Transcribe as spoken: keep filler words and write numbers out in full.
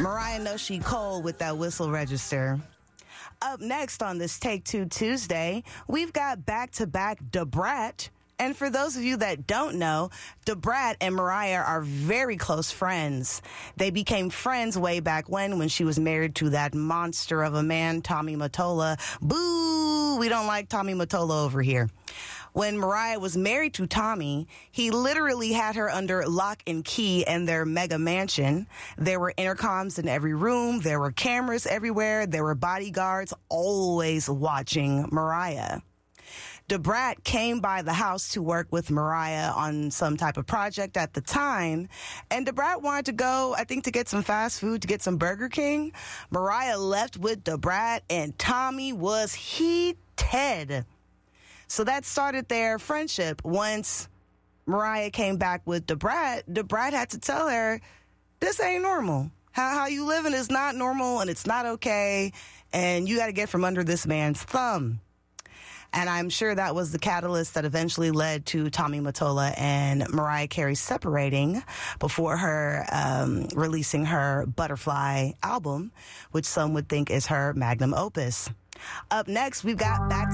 Mariah knows she cold with that whistle register. Up next on this Take Two Tuesday, we've got back-to-back Da Brat. And for those of you that don't know, Da Brat and Mariah are very close friends. They became friends way back when, when she was married to that monster of a man, Tommy Mottola. Boo! We don't like Tommy Mottola over here. When Mariah was married to Tommy, he literally had her under lock and key in their mega mansion. There were intercoms in every room. There were cameras everywhere. There were bodyguards always watching Mariah. Da Brat came by the house to work with Mariah on some type of project at the time, and Da Brat wanted to go, I think, to get some fast food, to get some Burger King. Mariah left with Da Brat, and Tommy was heated. So that started their friendship. Once Mariah came back with Da Brat, Da Brat had to tell her, this ain't normal. How, how you living is not normal, and it's not okay, and you got to get from under this man's thumb. And I'm sure that was the catalyst that eventually led to Tommy Mottola and Mariah Carey separating before her um, releasing her Butterfly album, which some would think is her magnum opus. Up next, we've got Back